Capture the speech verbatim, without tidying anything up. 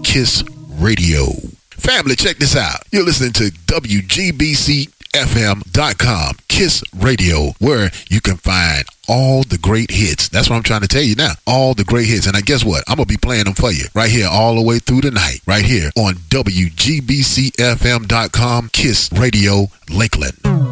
Kiss Radio. Family, check this out. You're listening to W G B C F M dot com, Kiss Radio, where you can find all the great hits. That's what I'm trying to tell you now. All the great hits. And I guess what? I'm going to be playing them for you right here all the way through the night. Right here on W G B C F M dot com, Kiss Radio, Lakeland.